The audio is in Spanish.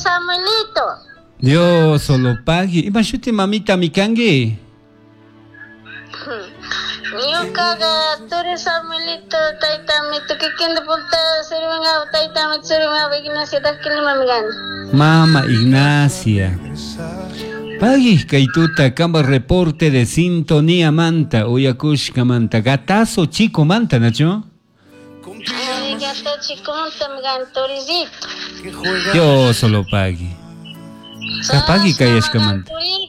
Samuelito. Dios solo pague. Imagínate mamita mi cangue. Ñukaqa Turi Samuelito taytamito kikinda punta sirvinga taytamito sirvinga Ignacia takilima migani. Mama Ignacia. Pagis kaituta kamba reporte de sintonía manta uyakushka manta gatazo chico manta nacho. Arigato chico manta migani Torizito. Yo solo pagui. Kapagi kayashka manta.